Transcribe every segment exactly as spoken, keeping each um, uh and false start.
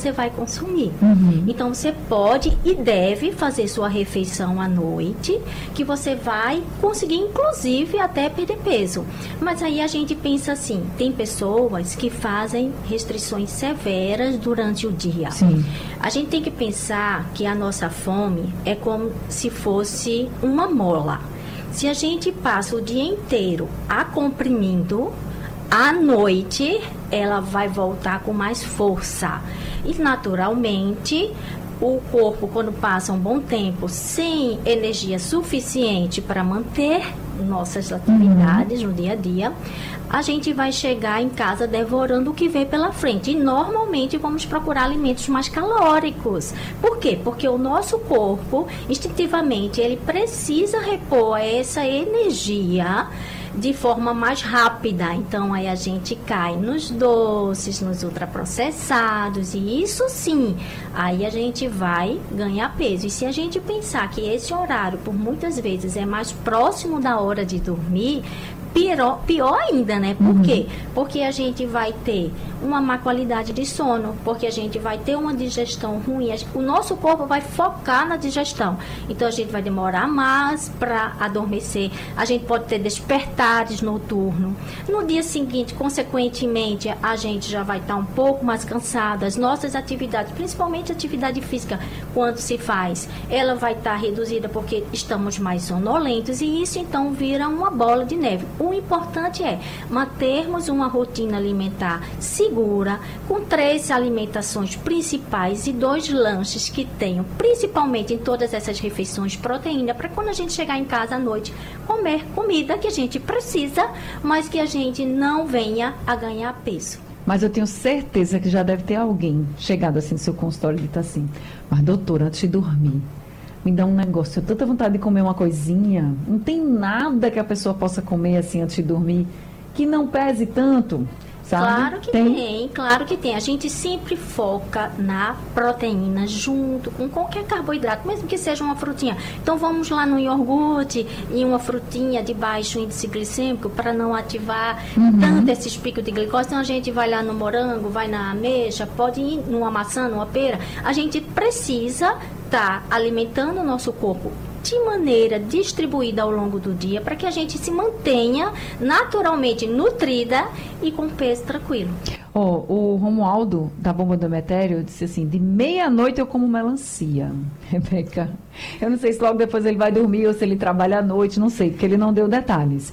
você vai consumir. Uhum. Então, você pode e deve fazer sua refeição à noite, que você vai conseguir, inclusive, até perder peso. Mas aí a gente pensa assim, tem pessoas que fazem restrições severas durante o dia. Sim. A gente tem que pensar que a nossa fome é como se fosse uma mola. Se a gente passa o dia inteiro a comprimindo, à noite ela vai voltar com mais força. E naturalmente, o corpo, quando passa um bom tempo sem energia suficiente para manter nossas atividades uhum. no dia a dia, a gente vai chegar em casa devorando o que vem pela frente. E normalmente vamos procurar alimentos mais calóricos. Por quê? Porque o nosso corpo, instintivamente, ele precisa repor essa energia de forma mais rápida. Então, aí a gente cai nos doces, nos ultraprocessados, e isso sim, aí a gente vai ganhar peso. E se a gente pensar que esse horário, por muitas vezes, é mais próximo da hora de dormir, Pior, pior ainda, né? Por uhum. quê? Porque a gente vai ter uma má qualidade de sono, porque a gente vai ter uma digestão ruim, o nosso corpo vai focar na digestão. Então, a gente vai demorar mais para adormecer, a gente pode ter despertares noturnos. No dia seguinte, consequentemente, a gente já vai estar um pouco mais cansada, as nossas atividades, principalmente a atividade física, quando se faz, ela vai estar reduzida porque estamos mais sonolentos, e isso, então, vira uma bola de neve. O importante é mantermos uma rotina alimentar segura, com três alimentações principais e dois lanches que tenham, principalmente em todas essas refeições, proteína, para quando a gente chegar em casa à noite, comer comida que a gente precisa, mas que a gente não venha a ganhar peso. Mas eu tenho certeza que já deve ter alguém chegado assim no seu consultório e dito assim, mas doutora, antes de dormir, me dá um negócio, eu tenho tanta vontade de comer uma coisinha, não tem nada que a pessoa possa comer assim antes de dormir, que não pese tanto, sabe? Claro que tem? tem, claro que tem. A gente sempre foca na proteína junto com qualquer carboidrato, mesmo que seja uma frutinha. Então vamos lá no iogurte e uma frutinha de baixo índice glicêmico para não ativar uhum. tanto esses picos de glicose. Então a gente vai lá no morango, vai na ameixa, pode ir numa maçã, numa pera. A gente precisa está alimentando o nosso corpo de maneira distribuída ao longo do dia para que a gente se mantenha naturalmente nutrida e com peso tranquilo. Oh, o Romualdo, da Bomba do Emetério, disse assim, de meia-noite eu como melancia. Rebeca, eu não sei se logo depois ele vai dormir ou se ele trabalha à noite, não sei, porque ele não deu detalhes.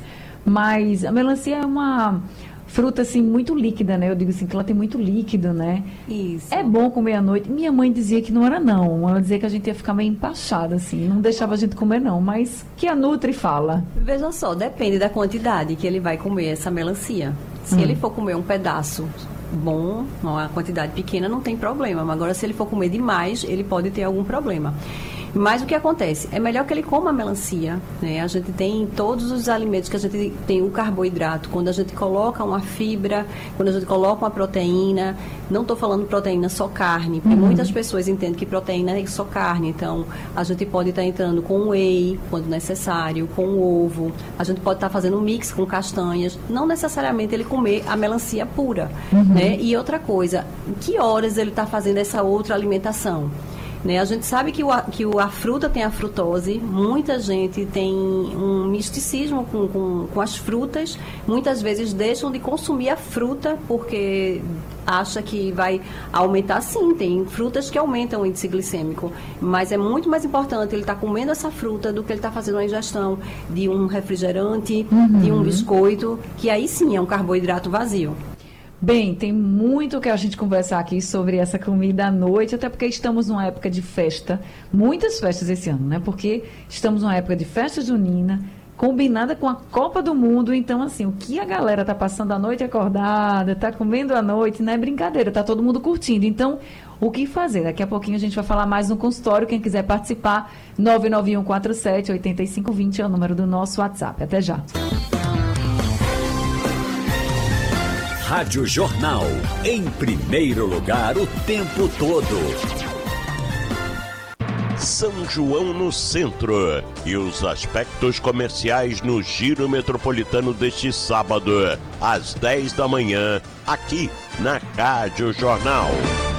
Mas a melancia é uma fruta, assim, muito líquida, né? Eu digo assim, que ela tem muito líquido, né? Isso. É bom comer à noite. Minha mãe dizia que não era, não. Ela dizia que a gente ia ficar meio empachada, assim. Não deixava a gente comer, não. Mas que a Nutri fala. Veja só, depende da quantidade que ele vai comer essa melancia. Se hum. ele for comer um pedaço bom, uma quantidade pequena, não tem problema. Mas agora, se ele for comer demais, ele pode ter algum problema. Mas o que acontece? É melhor que ele coma a melancia, né? A gente tem todos os alimentos que a gente tem o carboidrato, quando a gente coloca uma fibra, quando a gente coloca uma proteína, não estou falando proteína só carne, porque uhum. muitas pessoas entendem que proteína é só carne, então a gente pode estar entrando com whey, quando necessário, com ovo, a gente pode estar fazendo um mix com castanhas, não necessariamente ele comer a melancia pura, uhum. né? E outra coisa, em que horas ele está fazendo essa outra alimentação? Né? A gente sabe que, o, que o, a fruta tem a frutose, muita gente tem um misticismo com, com, com as frutas, muitas vezes deixam de consumir a fruta porque acha que vai aumentar. Sim, tem frutas que aumentam o índice glicêmico, mas é muito mais importante ele estar tá comendo essa fruta do que ele estar tá fazendo a ingestão de um refrigerante, uhum. de um biscoito, que aí sim é um carboidrato vazio. Bem, tem muito que a gente conversar aqui sobre essa comida à noite, até porque estamos numa época de festa, muitas festas esse ano, né? Porque estamos numa época de festa junina, combinada com a Copa do Mundo, então assim, o que a galera tá passando a noite acordada, tá comendo à noite, não é brincadeira, tá todo mundo curtindo. Então, o que fazer? Daqui a pouquinho a gente vai falar mais no consultório, quem quiser participar, nove nove um quatro sete oito cinco dois zero é o número do nosso WhatsApp. Até já. Rádio Jornal, em primeiro lugar o tempo todo. São João no centro e os aspectos comerciais no Giro Metropolitano deste sábado, às dez da manhã, aqui na Rádio Jornal.